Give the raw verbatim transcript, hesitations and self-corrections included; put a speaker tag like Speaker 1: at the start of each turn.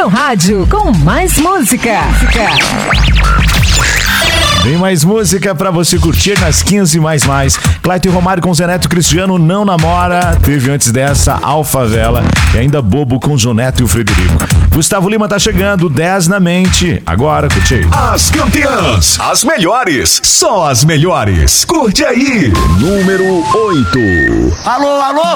Speaker 1: seu rádio com mais música.
Speaker 2: Tem mais música pra você curtir nas quinze mais mais. Clayton e Romário com Zé Neto e Cristiano não namora. Teve antes dessa Alfavela e ainda Bobo com Zé Neto e o Frederico. Gustavo Lima tá chegando, dez na mente. Agora, curte aí.
Speaker 3: As campeãs, as melhores, só as melhores. Curte aí. Número oito.
Speaker 4: Alô, alô?